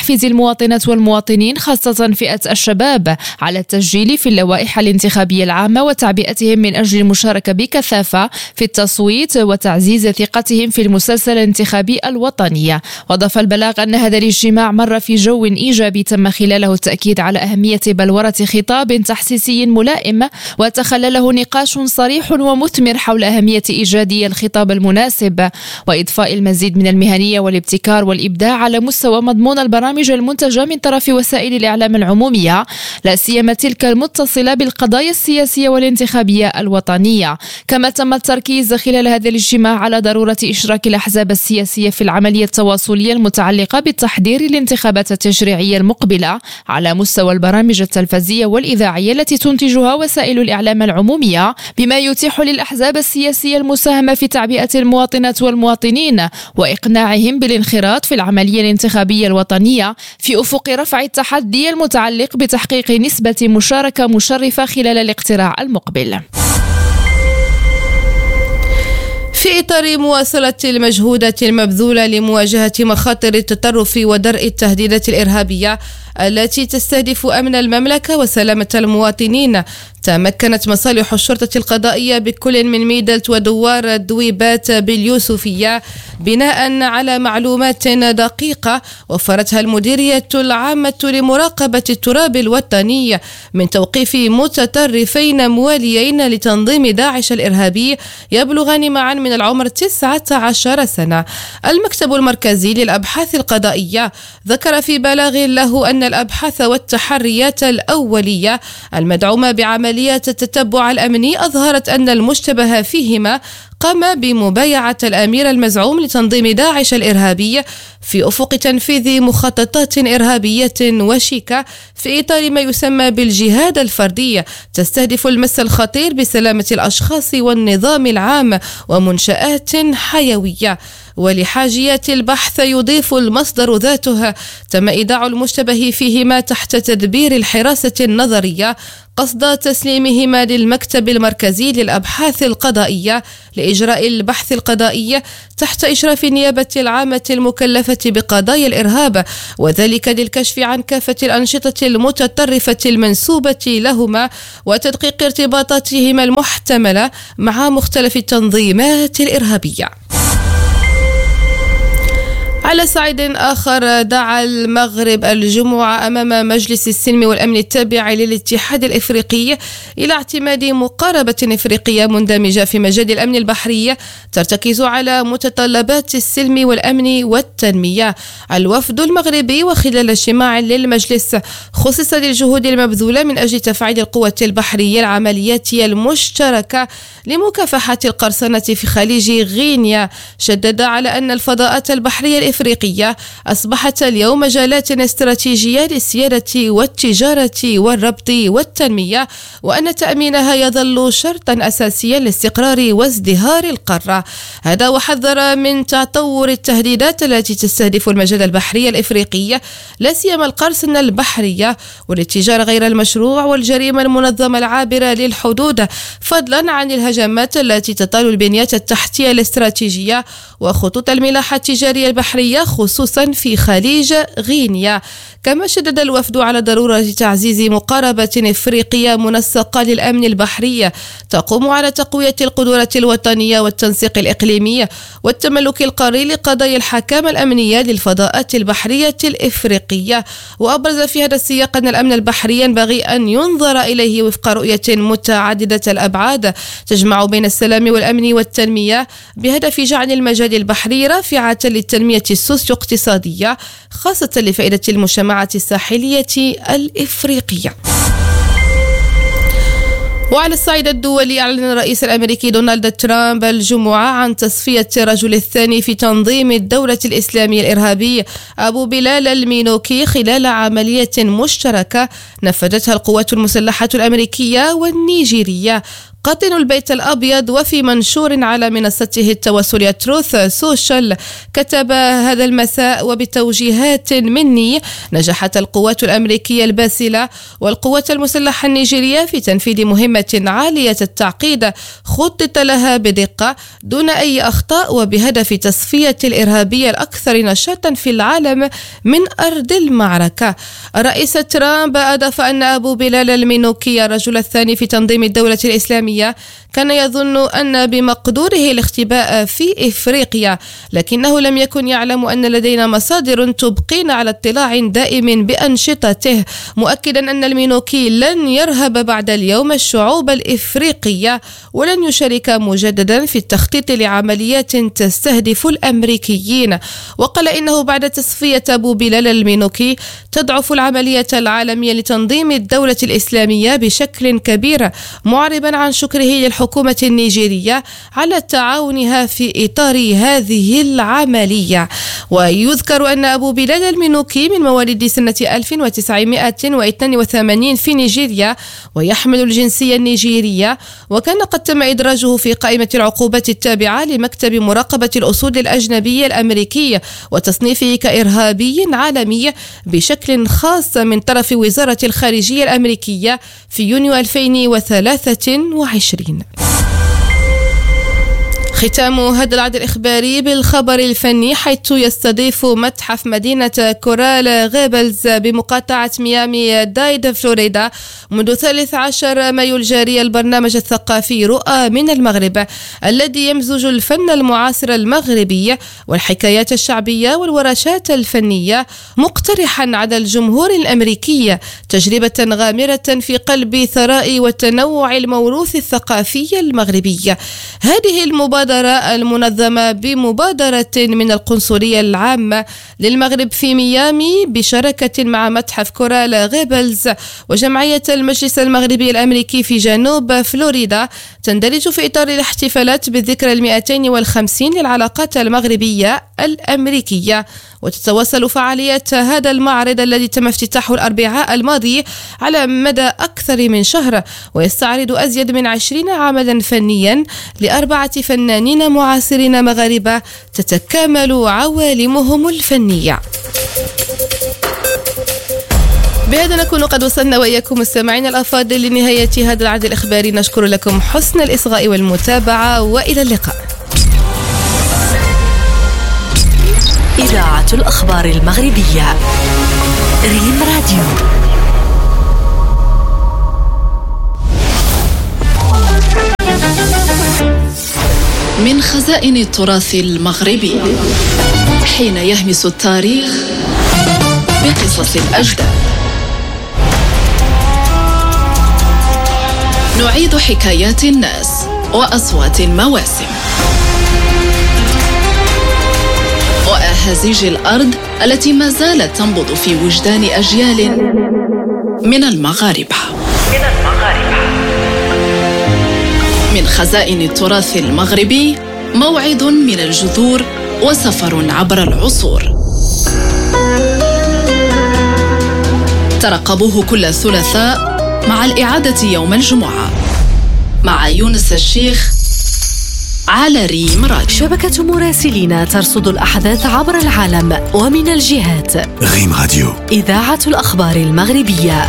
تحفيز المواطنات والمواطنين خاصة فئة الشباب على التسجيل في اللوائح الانتخابية العامة وتعبئتهم من أجل المشاركة بكثافة في التصويت وتعزيز ثقتهم في المسلسل الانتخابي الوطني. وأضاف البلاغ أن هذا الاجتماع مر في جو إيجابي تم خلاله التأكيد على أهمية بلورة خطاب تحسيسي ملائم وتخلله نقاش صريح ومثمر حول أهمية إيجاد الخطاب المناسب وإضفاء المزيد من المهنية والابتكار والإبداع على مستوى مضمون البرامج المنتجة من طرف وسائل الإعلام العمومية، لا سيما تلك المتصلة بالقضايا السياسية والانتخابية الوطنية. كما تم التركيز خلال هذا الاجتماع على ضرورة إشراك الأحزاب السياسية في العملية التواصلية المتعلقة بالتحضير للانتخابات التشريعية المقبلة على مستوى البرامج التلفزية والإذاعية التي تنتجها وسائل الإعلام العمومية، بما يتيح للأحزاب السياسية المساهمة في تعبئة المواطنات والمواطنين وإقناعهم بالانخراط في العملية الانتخابية الوطنية في أفق رفع التحدي المتعلق بتحقيق نسبة مشاركة مشرفة خلال الاقتراع المقبل. في إطار مواصلة المجهودات المبذولة لمواجهة مخاطر التطرف ودرء التهديدات الإرهابية التي تستهدف أمن المملكة وسلامة المواطنين، تمكنت مصالح الشرطة القضائية بكل من ميدلت ودوار الدويبات باليوسفية بناء على معلومات دقيقة وفرتها المديرية العامة لمراقبة التراب الوطني من توقيف متطرفين مواليين لتنظيم داعش الإرهابي يبلغان معا من العمر 19 سنة. المكتب المركزي للأبحاث القضائية ذكر في بلاغ له أن الأبحاث والتحريات الأولية المدعومة بعمليات التتبع الأمني أظهرت أن المشتبه فيهما قام بمبايعة الأمير المزعوم لتنظيم داعش الإرهابي في أفق تنفيذ مخططات إرهابية وشيكة في إطار ما يسمى بالجهاد الفردي تستهدف المس الخطير بسلامة الأشخاص والنظام العام ومنشآت حيوية. ولحاجيات البحث يضيف المصدر ذاته تم إيداع المشتبه فيهما تحت تدبير الحراسة النظرية قصد تسليمهما للمكتب المركزي للأبحاث القضائية لإجراء البحث القضائي تحت إشراف النيابة العامة المكلفة بقضايا الإرهاب، وذلك للكشف عن كافة الأنشطة المتطرفة المنسوبة لهما وتدقيق ارتباطاتهما المحتملة مع مختلف التنظيمات الإرهابية. على صعيد آخر، دعا المغرب الجمعة أمام مجلس السلم والأمن التابع للاتحاد الإفريقي إلى اعتماد مقاربة إفريقية مندمجة في مجال الأمن البحري ترتكز على متطلبات السلم والأمن والتنمية. الوفد المغربي وخلال اجتماع للمجلس خصص للجهود المبذولة من أجل تفعيل القوة البحرية العملياتية المشتركة لمكافحة القرصنة في خليج غينيا، شدد على أن الفضاءات البحرية الإفريقية أصبحت اليوم مجالات استراتيجية للسيادة والتجارة والربط والتنمية، وأن تأمينها يظل شرطا أساسيا لاستقرار وازدهار القارة. هذا وحذر من تطور التهديدات التي تستهدف المجال البحري الإفريقي، لا سيما القرصنة البحرية والاتجار غير المشروع والجريمة المنظمة العابرة للحدود، فضلا عن الهجمات التي تطال البنيات التحتية الاستراتيجية وخطوط الملاحة التجارية البحرية خصوصا في خليج غينيا. كما شدد الوفد على ضرورة تعزيز مقاربة إفريقية منسقة للأمن البحري تقوم على تقوية القدرات الوطنية والتنسيق الإقليمي والتملك القاري لقضايا الحكامة الأمنية للفضاءات البحرية الإفريقية. وأبرز في هذا السياق أن الأمن البحري ينبغي أن ينظر إليه وفق رؤية متعددة الأبعاد تجمع بين السلام والأمن والتنمية بهدف جعل المجال البحري رافعة للتنمية السوسيو اقتصادية خاصة لفائدة المجتمعات الساحلية الإفريقية. وعلى الصعيد الدولي، أعلن الرئيس الأمريكي دونالد ترامب الجمعة عن تصفية الرجل الثاني في تنظيم الدولة الإسلامية الإرهابي أبو بلال المينوكي خلال عملية مشتركة نفذتها القوات المسلحة الأمريكية والنيجيرية. قاطن البيت الأبيض. وفي منشور على منصته التواصلية تروث سوشيال كتب هذا المساء: وبتوجيهات مني نجحت القوات الأمريكية الباسلة والقوات المسلحة النيجيرية في تنفيذ مهمة عالية التعقيد خطط لها بدقة دون أي أخطاء وبهدف تصفية الإرهابية الأكثر نشاطا في العالم من أرض المعركة. الرئيس ترامب أضاف أن أبو بلال المينوكي الرجل الثاني في تنظيم الدولة الإسلامية كان يظن أن بمقدوره الاختباء في إفريقيا، لكنه لم يكن يعلم أن لدينا مصادر تبقين على اطلاع دائم بأنشطته، مؤكدا أن المينوكي لن يرهب بعد اليوم الشعوب الإفريقية ولن يشارك مجددا في التخطيط لعمليات تستهدف الأمريكيين. وقال إنه بعد تصفية أبو بلال المينوكي تضعف العملية العالمية لتنظيم الدولة الإسلامية بشكل كبير، معربا عن شكره للحكومة النيجيرية على تعاونها في إطار هذه العملية. ويذكر أن أبو بلال المينوكي من مواليد سنة 1982 في نيجيريا ويحمل الجنسية النيجيرية، وكان قد تم إدراجه في قائمة العقوبات التابعة لمكتب مراقبة الأصول الأجنبية الأمريكي وتصنيفه كإرهابي عالمي بشكل خاص من طرف وزارة الخارجية الأمريكية في يونيو 2023. ختام هذا العدد الإخباري بالخبر الفني، حيث يستضيف متحف مدينة كورال غيبلز بمقاطعة ميامي دايد فلوريدا منذ 13 مايو الجاري البرنامج الثقافي رؤى من المغرب، الذي يمزج الفن المعاصر المغربي والحكايات الشعبية والورشات الفنية، مقترحا على الجمهور الأمريكي تجربة غامرة في قلب ثراء وتنوع الموروث الثقافي المغربي. هذه المبادرة المنظمة بمبادرة من القنصلية العامة للمغرب في ميامي بشراكة مع متحف كورال غيبلز وجمعية المجلس المغربي الأمريكي في جنوب فلوريدا، تندرج في إطار الاحتفالات بالذكرى 250 للعلاقات المغربية الأمريكية. وتتواصل فعاليات هذا المعرض الذي تم افتتاحه الأربعاء الماضي على مدى أكثر من شهر، ويستعرض أزيد من 20 عملا فنيا ل4 فنانين معاصرين مغاربة تتكامل عوالمهم الفنية. بهذا نكون قد وصلنا وإياكم مستمعين الأفاضل لنهاية هذا العدد الإخباري. نشكر لكم حسن الإصغاء والمتابعة، وإلى اللقاء. إذاعة الأخبار المغربية، ريم راديو. من خزائن التراث المغربي، حين يهمس التاريخ بقصص الأجداد، نعيد حكايات الناس وأصوات المواسم وأهازيج الأرض التي ما زالت تنبض في وجدان أجيال من المغاربة. من خزائن التراث المغربي، موعد من الجذور وسفر عبر العصور. ترقبوه كل ثلاثاء مع الإعادة يوم الجمعة مع يونس الشيخ على ريم راديو. شبكة مراسلين ترصد الأحداث عبر العالم ومن الجهات. ريم راديو، إذاعة الأخبار المغربية.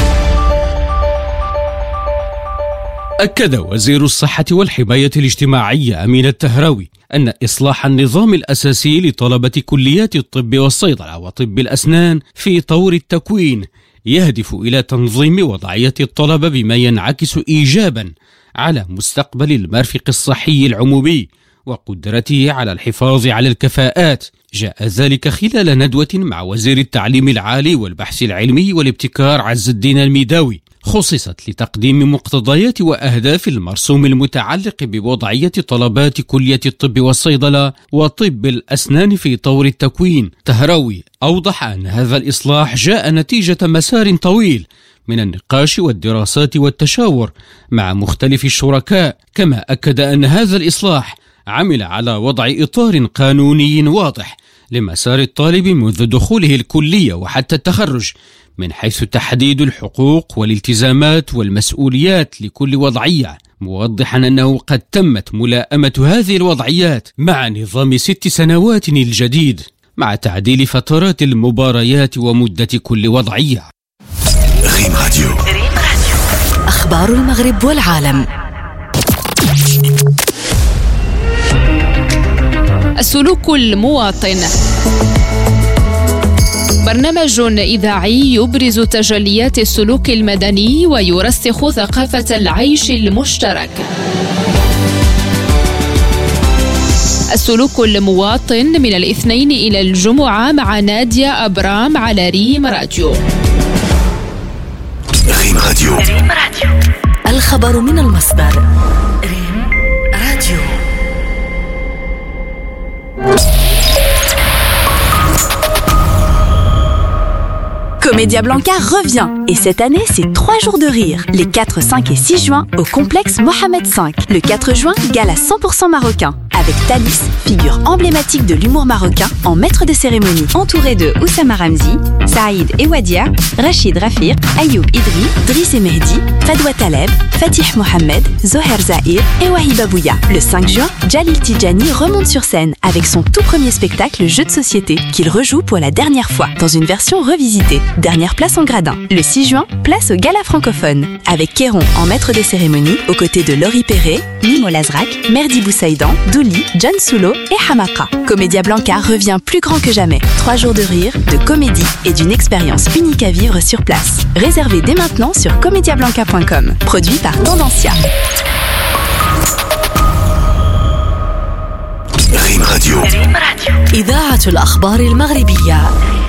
أكد وزير الصحة والحماية الاجتماعية أمين التهراوي أن إصلاح النظام الأساسي لطلبة كليات الطب والصيدلة وطب الأسنان في طور التكوين يهدف إلى تنظيم وضعية الطلبة بما ينعكس إيجابا على مستقبل المرفق الصحي العمومي وقدرته على الحفاظ على الكفاءات. جاء ذلك خلال ندوة مع وزير التعليم العالي والبحث العلمي والابتكار عز الدين الميداوي، خصصت لتقديم مقتضيات وأهداف المرسوم المتعلق بوضعية طلبات كلية الطب والصيدلة وطب الأسنان في طور التكوين. تهراوي أوضح أن هذا الإصلاح جاء نتيجة مسار طويل من النقاش والدراسات والتشاور مع مختلف الشركاء، كما أكد أن هذا الإصلاح عمل على وضع إطار قانوني واضح لمسار الطالب منذ دخوله الكلية وحتى التخرج، من حيث تحديد الحقوق والالتزامات والمسؤوليات لكل وضعية، موضحا أنه قد تمت ملائمة هذه الوضعيات مع نظام 6 سنوات الجديد مع تعديل فترات المباريات ومدة كل وضعية. ريم راديو. أخبار المغرب والعالم. السلوك المواطن، برنامج إذاعي يبرز تجليات السلوك المدني ويرسخ ثقافة العيش المشترك. السلوك المواطن من الاثنين إلى الجمعة مع نادية أبرام على ريم راديو. ريم راديو. الخبر من المصدر. ريم راديو. Comédia Blanca revient et cette année c'est 3 jours de rire, les 4, 5 et 6 juin au complexe Mohamed V. Le 4 juin, gala 100% marocain avec Thalys, figure emblématique de l'humour marocain en maître de cérémonie, entouré de Oussama Ramzi, Saïd et Wadia, Rachid Rafir, Ayoub Idri, Driss et Mehdi, Fadwa Taleb, Fatih Mohamed, Zoher Zahir et Wahib Abouya. Le 5 juin, Jalil Tidjani remonte sur scène avec son tout premier spectacle Jeu de société qu'il rejoue pour la dernière fois dans une version revisitée. Dernière place en gradin. Le 6 juin, place au gala francophone avec Kéron en maître de cérémonie aux côtés de Laurie Perret, Nimo Lazrak, Merdi Boussaïdan, Douli, John Soulo et Hamaka. Comédia Blanca revient plus grand que jamais. 3 jours de rire, de comédie et d'une expérience unique à vivre sur place. Réservez dès maintenant sur comediablanca.com. Produit par Tendancia. ريم راديو. إذاعة الأخبار المغربية.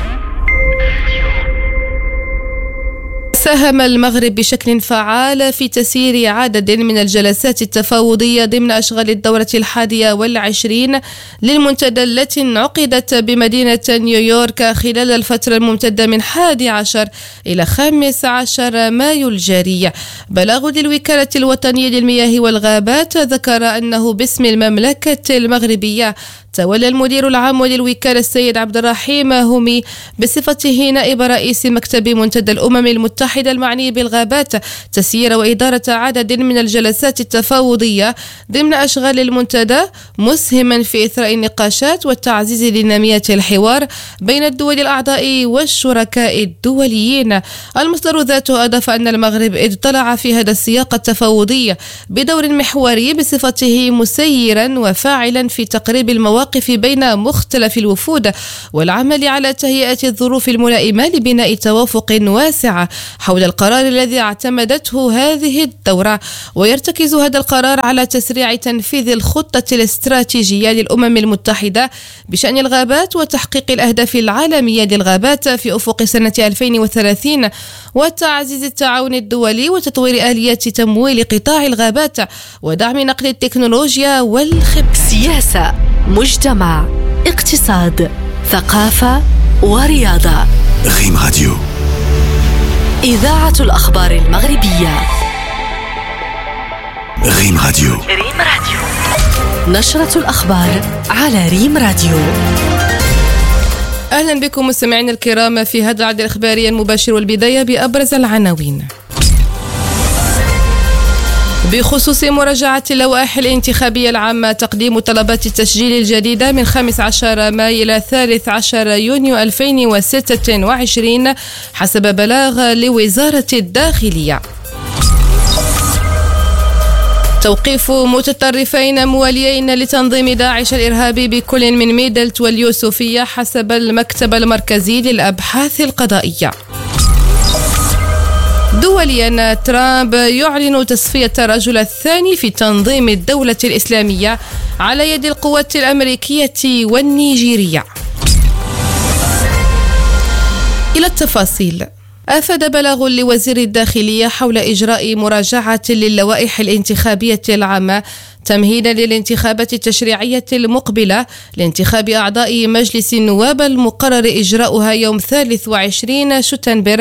ساهم المغرب بشكل فعال في تسيير عدد من الجلسات التفاوضية ضمن أشغال الدورة 21 للمنتدى التي انعقدت بمدينة نيويورك خلال الفترة الممتدة من 11 إلى 15 مايو الجاري. بلاغ للوكالة الوطنية للمياه والغابات ذكر أنه باسم المملكة المغربية تولى المدير العام للوكالة السيد عبد الرحيم همي بصفته نائب رئيس مكتب منتدى الأمم المتحدة المعني بالغابات تسيير وإدارة عدد من الجلسات التفاوضية ضمن أشغال المنتدى، مسهما في إثراء النقاشات والتعزيز لدينامية الحوار بين الدول الأعضاء والشركاء الدوليين. المصدر ذاته أضاف أن المغرب اطلع في هذا السياق التفاوضي بدور محوري بصفته مسيرا وفاعلا في تقريب المواقف بين مختلف الوفود والعمل على تهيئة الظروف الملائمة لبناء توافق واسع حول القرار الذي اعتمدته هذه الدورة. ويرتكز هذا القرار على تسريع تنفيذ الخطة الاستراتيجية للأمم المتحدة بشأن الغابات وتحقيق الأهداف العالمية للغابات في أفق سنة 2030 وتعزيز التعاون الدولي وتطوير آليات تمويل قطاع الغابات ودعم نقل التكنولوجيا والخبرة. سياسة، مجتمع، اقتصاد، ثقافة ورياضة. ريم راديو. إذاعة الأخبار المغربية. ريم راديو. نشرة الأخبار على ريم راديو. أهلا بكم مستمعينا الكرام في هذا العدد الإخباري المباشر، والبداية بأبرز العناوين. بخصوص مراجعة اللوائح الانتخابية العامة، تقديم طلبات التسجيل الجديدة من 15 ماي إلى 13 يونيو 2026 حسب بلاغ لوزارة الداخلية. توقيف متطرفين مواليين لتنظيم داعش الإرهابي بكل من ميدلت واليوسفية حسب المكتب المركزي للأبحاث القضائية. دوليا، ترامب يعلن تصفية الرجل الثاني في تنظيم الدولة الإسلامية على يد القوات الأمريكية والنيجيرية. إلى التفاصيل. أفاد بلاغ لوزير الداخلية حول إجراء مراجعة للوائح الانتخابية العامة تمهيدا للانتخابات التشريعية المقبلة لانتخاب أعضاء مجلس النواب المقرر إجراؤها يوم 23 شتنبر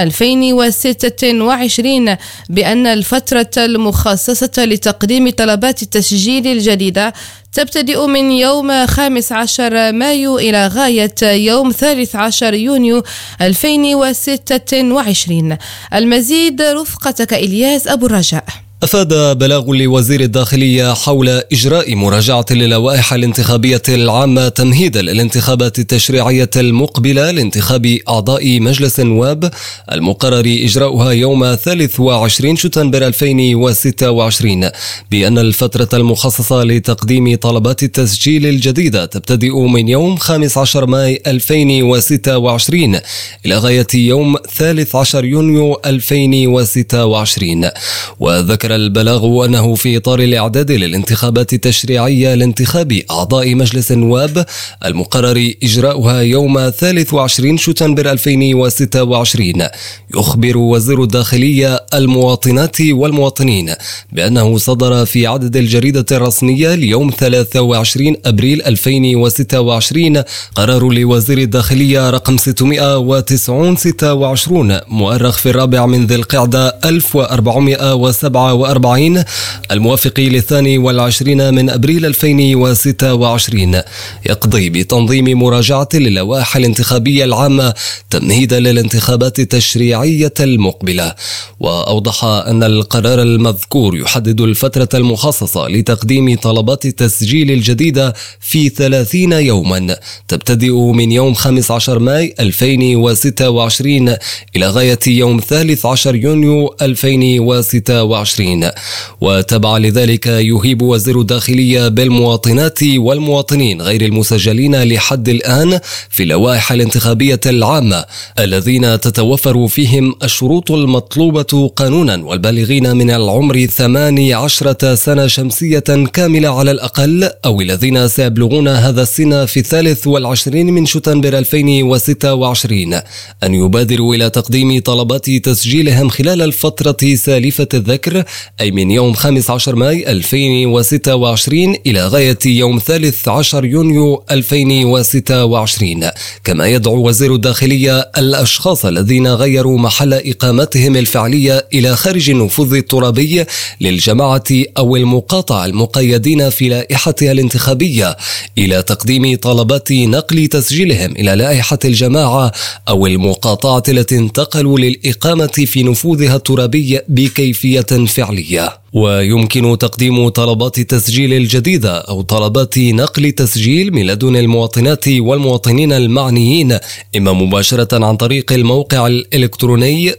2026 بأن الفترة المخصصة لتقديم طلبات التسجيل الجديدة تبتدئ من يوم 15 مايو إلى غاية يوم 13 يونيو 2026. المزيد رفقتك إلياس أبو الرجاء. أفاد بلاغ لوزير الداخلية حول إجراء مراجعة للوائح الانتخابية العامة تمهيدا للانتخابات التشريعية المقبلة لانتخاب أعضاء مجلس النواب المقرر إجراؤها يوم 23 شتنبر 2026 بأن الفترة المخصصة لتقديم طلبات التسجيل الجديدة تبتدئ من يوم 15 ماي 2026 إلى غاية يوم 13 يونيو 2026. وذكر البلاغ أنه في إطار الإعداد للانتخابات التشريعية لانتخاب أعضاء مجلس النواب المقرر إجراؤها يوم 23 شتنبر 2026 يخبر وزير الداخلية المواطنات والمواطنين بأنه صدر في عدد الجريدة الرسمية ليوم 23 أبريل 2026 قرار لوزير الداخلية رقم 690/26 مؤرخ في 4 من ذي القعدة 1447 الموافق ل22 من أبريل 2026 يقضي بتنظيم مراجعة للوائح الانتخابية العامة تمهيدا للانتخابات التشريعية المقبلة. وأوضح أن القرار المذكور يحدد الفترة المخصصة لتقديم طلبات التسجيل الجديدة في 30 يوما تبتدئ من يوم 15 ماي 2026 إلى غاية يوم 13 يونيو 2026. وتبع لذلك يهيب وزير الداخلية بالمواطنات والمواطنين غير المسجلين لحد الآن في اللوائح الانتخابية العامة الذين تتوفر فيهم الشروط المطلوبة قانونا والبالغين من العمر 18 سنة شمسية كاملة على الأقل أو الذين سيبلغون هذا السن في 23 من شتنبر 2026 أن يبادروا إلى تقديم طلبات تسجيلهم خلال الفترة سالفة الذكر أي من يوم 15 ماي 2026 إلى غاية يوم 13 يونيو 2026. كما يدعو وزير الداخلية الأشخاص الذين غيروا محل إقامتهم الفعلية إلى خارج النفوذ الترابي للجماعة أو المقاطعة المقيدين في لائحتها الانتخابية إلى تقديم طلبات نقل تسجيلهم إلى لائحة الجماعة أو المقاطعة التي انتقلوا للإقامة في نفوذها الترابي بكيفية فعلية. ويمكن تقديم طلبات التسجيل الجديدة أو طلبات نقل تسجيل من لدن المواطنات والمواطنين المعنيين إما مباشرة عن طريق الموقع الإلكتروني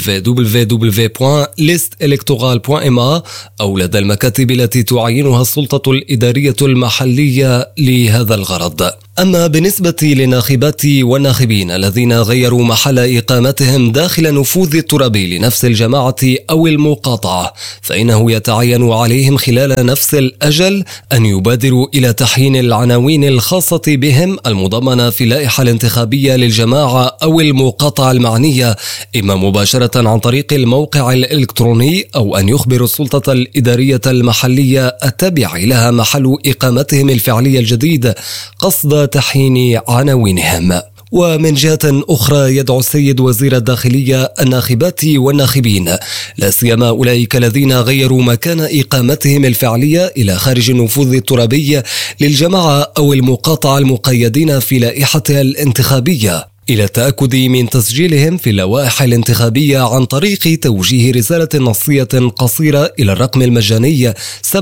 www.listelectorale.ma أو لدى المكاتب التي تعينها السلطة الإدارية المحلية لهذا الغرض. أما بالنسبة للناخبات والناخبين الذين غيروا محل إقامتهم داخل نفوذ الترابي لنفس الجماعة أو المقاطعة فإنه يتعين عليهم خلال نفس الأجل أن يبادروا إلى تحيين العناوين الخاصة بهم المضمنة في اللائحة الانتخابية للجماعة أو المقاطعة المعنية إما مباشرة عن طريق الموقع الإلكتروني أو أن يخبر السلطة الإدارية المحلية التابعة لها محل إقامتهم الفعلية الجديد قصد تحيين عناوينهم. ومن جهة أخرى يدعو السيد وزير الداخلية الناخبات والناخبين لا سيما أولئك الذين غيروا مكان إقامتهم الفعلية إلى خارج النفوذ الترابي للجماعة أو المقاطعة المقيدين في لائحتها الانتخابية إلى التأكد من تسجيلهم في اللوائح الانتخابية عن طريق توجيه رسالة نصية قصيرة إلى الرقم المجاني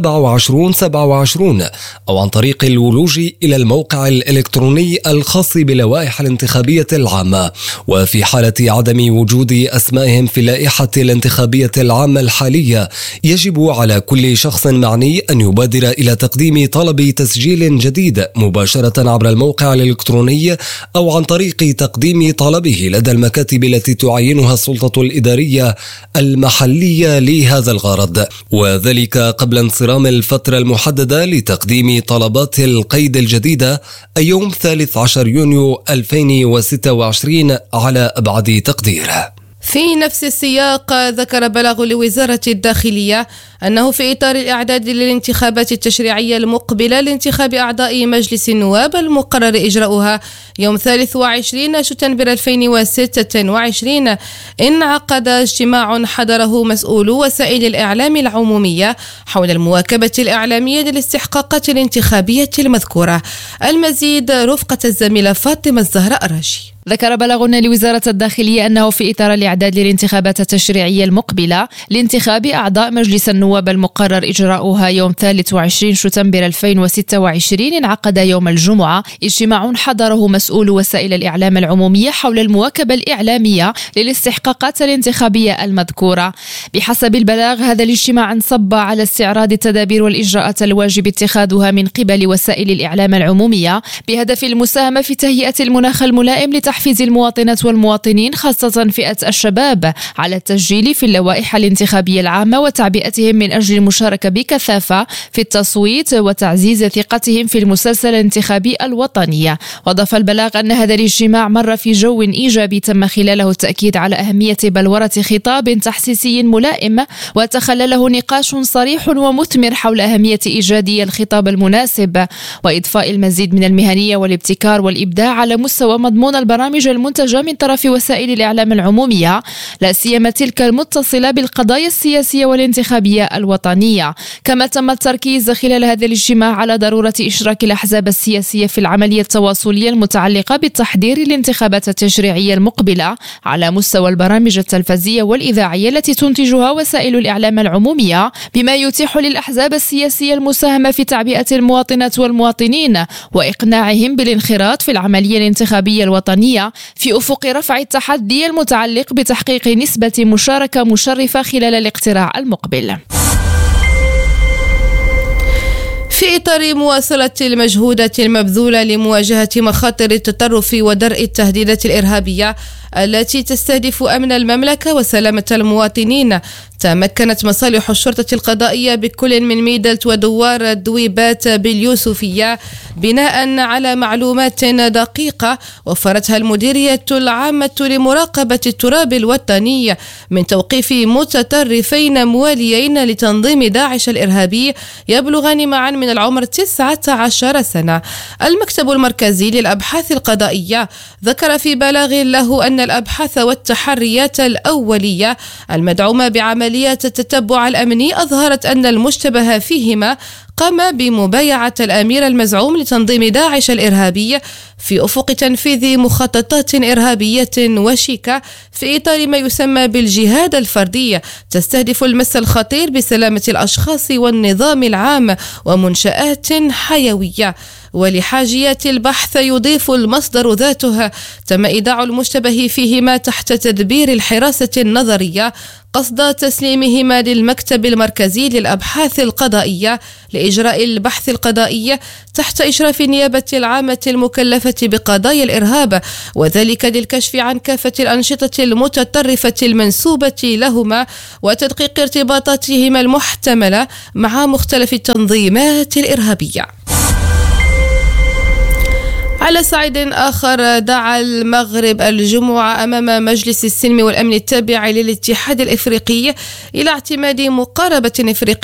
2727 أو عن طريق الولوج إلى الموقع الإلكتروني الخاص باللوائح الانتخابية العامة. وفي حالة عدم وجود أسمائهم في اللائحة الانتخابية العامة الحالية يجب على كل شخص معني أن يبادر إلى تقديم طلب تسجيل جديد مباشرة عبر الموقع الإلكتروني أو عن طريق تقديم طلبه لدى المكاتب التي تعينها السلطة الإدارية المحلية لهذا الغرض، وذلك قبل انصرام الفترة المحددة لتقديم طلبات القيد الجديدة أي يوم 13 يونيو 2026 على أبعد تقدير. في نفس السياق ذكر بلاغ لوزارة الداخلية أنه في إطار الإعداد للانتخابات التشريعية المقبلة لانتخاب أعضاء مجلس النواب المقرر إجراؤها يوم 23 شتنبر 2026 انعقد اجتماع حضره مسؤولو وسائل الإعلام العمومية حول المواكبة الإعلامية للاستحقاقات الانتخابية المذكورة. المزيد رفقة الزميلة فاطمة الزهراء الراشي. ذكر بلاغ لوزارة الداخلية أنه في إطار الإعداد للانتخابات التشريعية المقبلة لانتخاب أعضاء مجلس النواب النواب المقرر إجراؤها يوم 23 شتنبر 2026 انعقد يوم الجمعة اجتماع حضره مسؤول وسائل الإعلام العمومية حول المواكبة الإعلامية للاستحقاقات الانتخابية المذكورة. بحسب البلاغ هذا الاجتماع انصب على استعراض التدابير والإجراءات الواجب اتخاذها من قبل وسائل الإعلام العمومية بهدف المساهمة في تهيئة المناخ الملائم لتحفيز المواطنات والمواطنين خاصة فئة الشباب على التسجيل في اللوائح الانتخابية العامة وتعبئتهم من أجل المشاركة بكثافة في التصويت وتعزيز ثقتهم في المسلسل الانتخابي الوطني. وأضاف البلاغ أن هذا الاجتماع مر في جو إيجابي تم خلاله التأكيد على أهمية بلورة خطاب تحسيسي ملائم وتخلله نقاش صريح ومثمر حول أهمية إيجاد الخطاب المناسب وإضفاء المزيد من المهنية والابتكار والإبداع على مستوى مضمون البرامج المنتجة من طرف وسائل الإعلام العمومية، لا سيما تلك المتصلة بالقضايا السياسية والانتخابية الوطنية. كما تم التركيز خلال هذا الاجتماع على ضرورة إشراك الأحزاب السياسية في العملية التواصلية المتعلقة بالتحضير للانتخابات التشريعية المقبلة على مستوى البرامج التلفزية والإذاعية التي تنتجها وسائل الإعلام العمومية، بما يتيح للأحزاب السياسية المساهمة في تعبئة المواطنات والمواطنين وإقناعهم بالانخراط في العملية الانتخابية الوطنية في أفق رفع التحدي المتعلق بتحقيق نسبة مشاركة مشرفة خلال الاقتراع المقبل. في إطار مواصلة المجهودات المبذولة لمواجهة مخاطر التطرف ودرء التهديدات الإرهابية التي تستهدف أمن المملكة وسلامة المواطنين، تمكنت مصالح الشرطة القضائية بكل من ميدلت ودوار الدويبات باليوسفية بناء على معلومات دقيقة وفرتها المديرية العامة لمراقبة التراب الوطني من توقيف متطرفين مواليين لتنظيم داعش الإرهابي يبلغان معا من العمر 19 سنة. المكتب المركزي للأبحاث القضائية ذكر في بلاغ له أن الأبحاث والتحريات الأولية المدعومة بعمليات التتبع الأمني أظهرت أن المشتبه فيهما قام بمبايعة الأمير المزعوم لتنظيم داعش الإرهابي في أفق تنفيذ مخططات إرهابية وشيكة في إطار ما يسمى بالجهاد الفردي تستهدف المس الخطير بسلامة الأشخاص والنظام العام ومنشآت حيوية. ولحاجيات البحث يضيف المصدر ذاته تم إيداع المشتبه فيهما تحت تدبير الحراسة النظرية قصد تسليمهما للمكتب المركزي للأبحاث القضائية لإجراء البحث القضائي تحت إشراف النيابة العامة المكلفة بقضايا الإرهاب، وذلك للكشف عن كافة الأنشطة المتطرفة المنسوبة لهما وتدقيق ارتباطاتهما المحتملة مع مختلف التنظيمات الإرهابية. على صعيد آخر، دعا المغرب الجمعة أمام مجلس السلم والأمن التابع للاتحاد الإفريقي إلى اعتماد مقاربة إفريقية